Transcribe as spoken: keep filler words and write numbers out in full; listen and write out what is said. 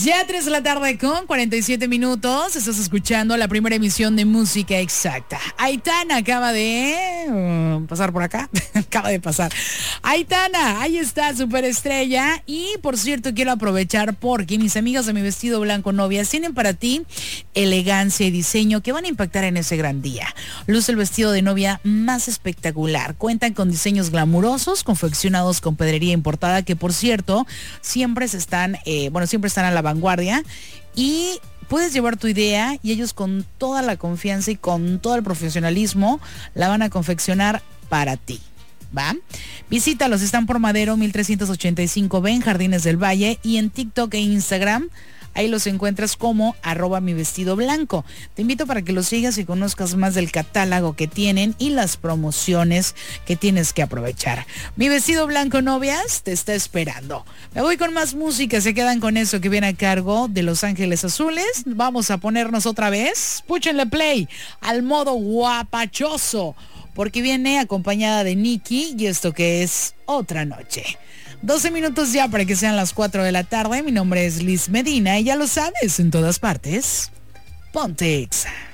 Ya tres de la tarde con cuarenta y siete minutos. Estás escuchando la primera emisión de Música Exacta. Aitana acaba de uh, pasar por acá. acaba de pasar. Aitana, ahí está, superestrella. Y por cierto, quiero aprovechar porque mis amigas de Mi Vestido Blanco Novias tienen para ti elegancia y diseño que van a impactar en ese gran día. Luce el vestido de novia más espectacular. Cuentan con diseños glamurosos, confeccionados con pedrería importada, que por cierto, siempre se están, eh, bueno, siempre están a la vanguardia, y puedes llevar tu idea y ellos con toda la confianza y con todo el profesionalismo la van a confeccionar para ti. ¿Va? Visítalos, están por Madero mil trescientos ochenta y cinco B en Jardines del Valle, y en TikTok e Instagram ahí los encuentras como arroba mi vestido blanco. Te invito para que los sigas y conozcas más del catálogo que tienen y las promociones que tienes que aprovechar. Mi Vestido Blanco Novias te está esperando. Me voy con más música, se quedan con eso que viene a cargo de Los Ángeles Azules. Vamos a ponernos otra vez, púchenle play al modo guapachoso, porque viene acompañada de Nicky y esto que es Otra Noche. doce minutos ya para que sean las cuatro de la tarde. Mi nombre es Liz Medina y ya lo sabes, en todas partes, ponte Exa.